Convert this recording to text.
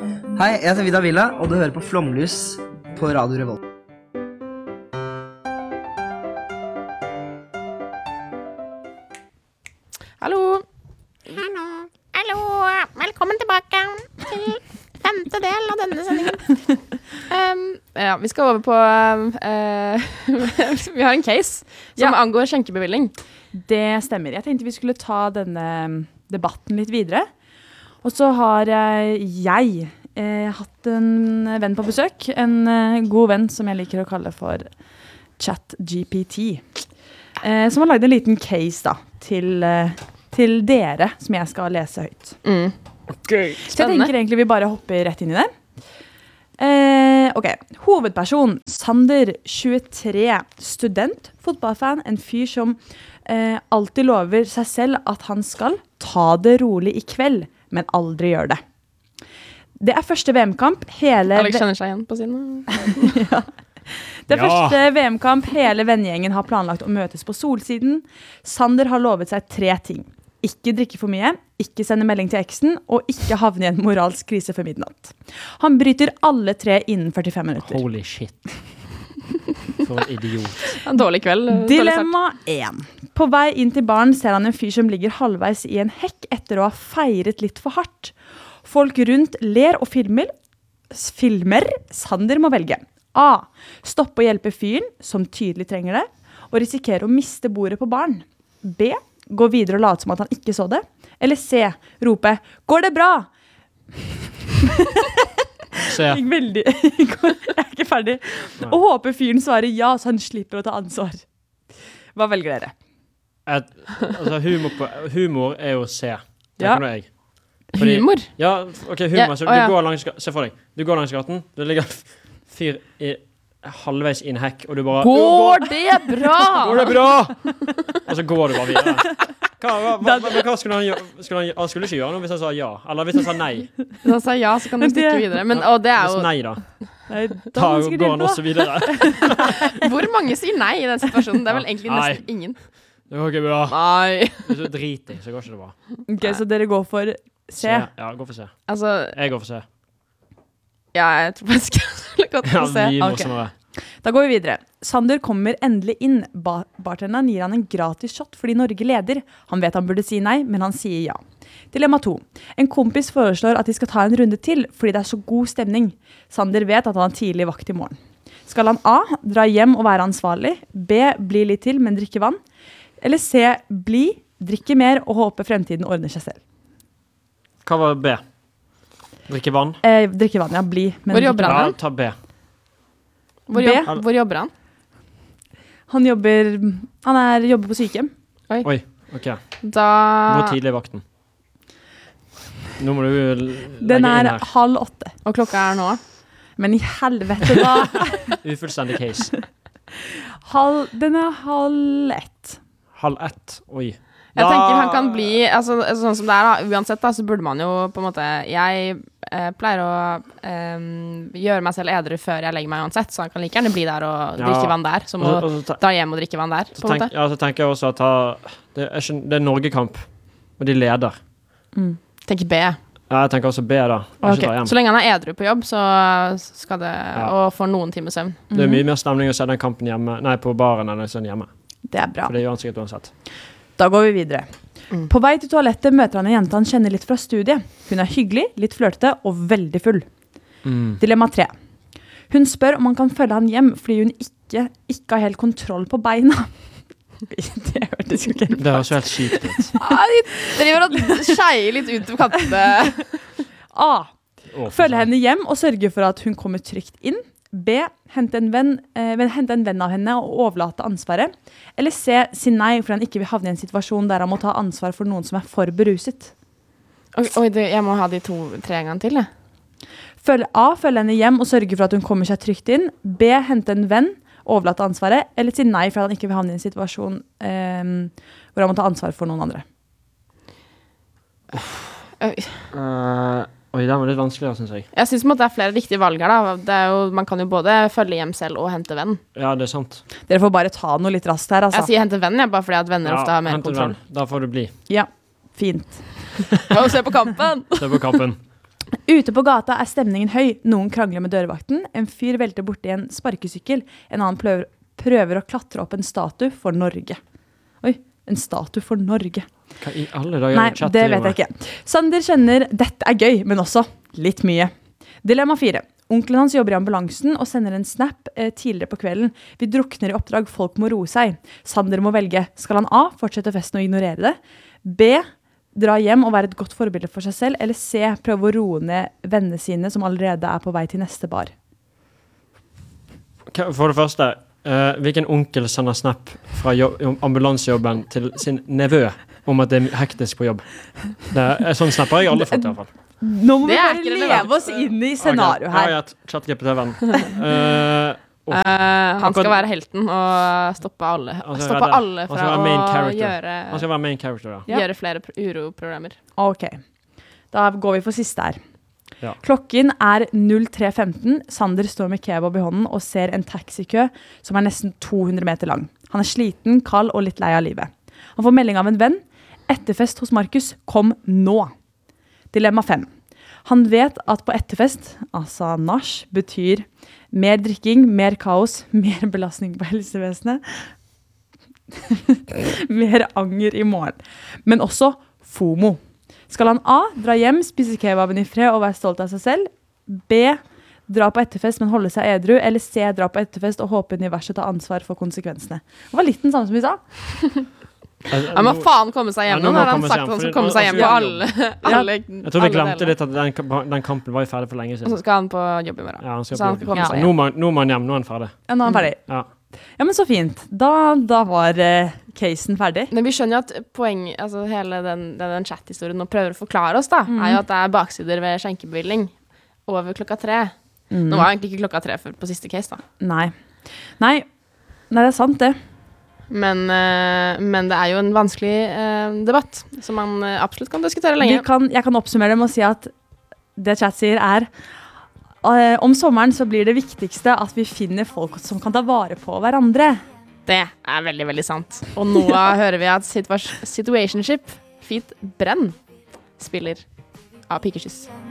Hei, jeg heter Vidar Villa, og du hører på Flomlys på Radio Revolt. Hallo. Hallo. Velkommen tilbake til 5. del av denne sendingen. Ja, vi skal over på vi har en case som angår skjenkebevilling. Det stemmer. Jeg tenkte vi skulle ta denne debatten litt videre. Og så har jeg hatt en venn på besøk, en god venn som jeg liker å kalle for ChatGPT, som har laget en liten case da, til dere, som jeg skal lese høyt. Okay. Så jeg tenker egentlig vi bare hopper rett inn i det. Ok, hovedperson, Sander, 23, student, fotballfan, en fyr som alltid lover seg selv at han skal ta det rolig i kveld, men aldri gjør det. Det første VM-kamp Alex kjenner seg igjen på siden. Ja. Det første VM-kamp hele vennegjengen har planlagt å møtes på Solsiden. Sander har lovet seg 3 ting. Ikke drikke for mye, ikke sende melding til eksen, og ikke havne i en moralsk krise før midnatt. Han bryter alle 3 innen 45 minutter. Holy shit. For en idiot. En dårlig kveld. Dilemma 1. På vei inn til baren ser han en fyr som ligger halvveis i en hekk etter å ha feiret litt for hardt. Folk rundt ler og filmer. Sander må velge. A. Stoppe og hjelpe fyren, som tydelig trenger det, og risikere å miste bordet på baren. B. Gå videre og late som at han ikke så det. Eller C. Rope, går det bra? C. Jeg er ikke ferdig. Og håper fyren svarer ja, så han slipper å ta ansvar. Hva velger dere? Altså, humor er jo C. Det kan jeg. Humor? Ja, ok, humor. Så du går langs, se for deg, du går langs gaten, det ligger fyr halvveis i en hekk, og du bare Går det bra? Går det bra? Og så går du bare videre. Hva skulle han gjøre? Han skulle ikke gjøre noe hvis han sa ja, eller hvis han sa nei. Hvis han sa ja, så kan du stikke videre. Men, det er jo... Hvis nei da. Da går han også videre. Hvor mange sier nei i den situasjonen? Det er vel egentlig nesten ingen. Det går ikke bra. Nei. Hvis du driter, så går ikke det bra. Ok, så dere går for C? Ja, gå for C. Altså... Jeg går for C. Ja, jeg tror faktisk jeg skulle gått for C. Mye morsommere. Da går vi videre. Sander kommer endelig inn. Bartenderen gir han en gratis shot fordi Norge leder. Han vet han burde si nei, men han sier ja. Dilemma 2. En kompis foreslår at de skal ta en runde til fordi det er så god stemning. Sander vet at han har tidlig vakt i morgen. Skal han A. Dra hjem og være ansvarlig? B. Bli litt til, men drikke vann? Eller C. Bli, drikke mer og håpe fremtiden ordner seg selv? Hva var B? Drikke vann? Drikke vann, ja. Bli. Hvor jobber han? Ja, ta B. Hvor jobber han? Han jobber på sykehjem. Oi, ok. Hvor tidlig er vakten? Nå må du legge Den inn her. 7:30. Og klokka er nå? Men i helvete da. Ufullstendig case. Den er 12:30. 12:30, oi. Jeg tenker han kan bli, altså, sånn som det er da, uansett da, så burde man jo på en måte, jeg pleier å gjøre meg selv edru før jeg legger meg uansett, så han kan like gjerne bli der og drikke vann der, som å dra hjem og drikke vann der, på en måte. Ja, så tenker jeg også at det er Norgekamp, og de leder. Tenker B. Ja, jeg tenker også B da. Okay. Så lenge han er edru på jobb, så skal det, og får noen timer søvn. Det er mye mer stemning å se den kampen hjemme, nei, på baren enn sånn hjemme. Det er bra. For det gjør han sikkert uansett. Da går vi videre. På vei til toalettet møter han en jente han kjenner litt fra studiet. Hun er hyggelig, litt flørtete og veldig full. Dilemma 3. Hun spør om han kan følge han hjem fordi hun ikke har helt kontroll på beina. Det hørtes jo ikke helt bra. Det høres helt sykt ut. De driver og skeier litt ut på kantene. A. Følge henne hjem og sørge for at hun kommer trygt inn. B. Hente en venn av henne og overlate ansvaret. Eller C. Si nei fordi han ikke vil havne i en situasjon der han må ta ansvar for noen som er for beruset. Oi, jeg må ha de 2-3 ganger til, A. Følge henne hjem og sørge for at hun kommer seg trygt inn. B. Hente en venn, overlate ansvaret. Eller si nei fordi han ikke vil havne i en situasjon hvor han må ta ansvar for noen andre. Oi, det var litt vanskeligere, synes jeg. Jeg synes det er flere riktige valg her da. Man kan jo både følge hjem selv og hente venn. Ja, det er sant. Dere får bare ta noe litt raskt her, altså. Jeg sier hente venn, bare fordi at venner ofte har mer kontroll. Da får du bli. Ja, fint. Se på kampen! Se på kampen. Ute på gata stemningen høy. Noen krangler med dørvakten. En fyr velter borti en sparkesykkel. En annen prøver å klatre opp en statue for Norge. Oi, en statue for Norge. Hva i alle dager Nei, det vet jeg ikke. Sander kjenner dette gøy, men også litt mye. Dilemma 4. Onkelen hans jobber i ambulansen og sender en snap tidligere på kvelden. Vi drukner i oppdrag, folk må roe seg. Sander må velge. Skal han A, fortsette festen og ignorere det? B, dra hjem og være et godt forbilde for seg selv? Eller C, prøve å roe ned vennene sine som allerede på vei til neste bar? For det første, hvilken onkel sender snap fra ambulansejobben til sin nevø om at det hektisk på jobb? Sånn snapper jeg aldri fått i hvert fall. Nå må vi Det er bare ikke leve relevant. oss inn i scenario her. Ja, chat-GPT-venn. Han skal være helten og stoppe alle fra å gjøre, Han skal være main character, Ja. gjøre flere uroproblemer. Ok, da går vi for siste her. Ja. Klokken 03:15. Sander står med kebab i hånden og ser en taxikø som nesten 200 meter lang. Han sliten, kald og litt lei av livet. Han får melding av en venn. Etterfest hos Markus, kom nå. Dilemma 5. Han vet at på etterfest, altså nach, betyr mer drikking, mer kaos, mer belastning på helsevesenet, mer anger i morgen. Men også FOMO. Skal han A, dra hjem, spise kebaben i fred og være stolt av seg selv? B, dra på etterfest, men holde seg edru? Eller C, dra på etterfest og håpe universet tar ansvar for konsekvensene? Det var litt den samme som vi sa. Han må faen komme seg hjem. Ja, nå Nå må har han komme sagt seg at hjem, han skal fordi komme seg nå- hjem på alle Jeg tror vi glemte deler. litt at den kampen var jo ferdig for lenge Og så siden. skal han på jobb i morgen. Ja, han skal Så han på skal jobb. komme seg Nå hjem. må han hjem, nå er han ferdig. Ja, nå er han ferdig. Ja. Ja, men så fint. Da var casen ferdig. Men vi skjønner jo at altså hele den chat-historien nå prøver å forklare oss da, er jo at det er baksider ved skjenkebevilling over klokka 3. Nå var egentlig ikke klokka 3 før på siste case da. Nei, det er sant det. Men det er jo en vanskelig debatt, som man absolutt kan diskutere lenge. Jeg kan oppsummere det med å si at det chat sier om sommeren så blir det viktigste at vi finner folk som kan ta vare på hverandre. Det er veldig, veldig sant. Og nå hører vi at Situationship, Feet Brenn, spiller av Pikekyss.